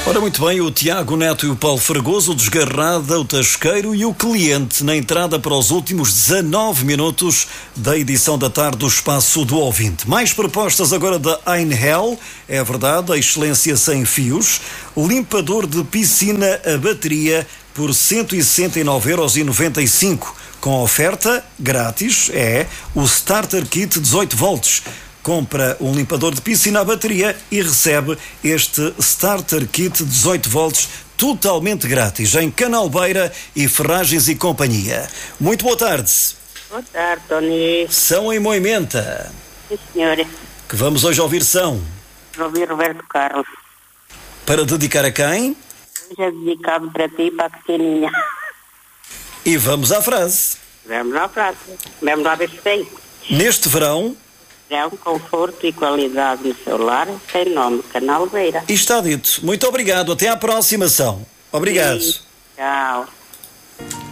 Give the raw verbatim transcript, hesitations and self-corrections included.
Ora, muito bem, o Tiago Neto e o Paulo Fragoso, o Desgarrada, o Tasqueiro e o Cliente na entrada para os últimos dezanove minutos da edição da tarde do Espaço do Ouvinte. Mais propostas agora da Einhell, é verdade, a excelência sem fios, limpador de piscina a bateria por cento e sessenta e nove euros e noventa e cinco, com oferta grátis, é o Starter Kit dezoito volts. Compra um limpador de piscina à bateria e recebe este Starter Kit dezoito volts totalmente grátis em Canalbeira e Ferragens e Companhia. Muito boa tarde. Boa tarde, Tony. São em Moimenta. Sim, senhora. Que vamos hoje ouvir são. Vou ouvir Roberto Carlos. Para dedicar a quem? Hoje é dedicado para ti e para a pequeninha. E vamos à frase. Vamos à frase. Vamos lá ver se tem. Neste verão... É um conforto e qualidade no seu lar, tem nome, Canalbeira. E está dito. Muito obrigado. Até à próxima, São. Obrigado. Sim. Tchau.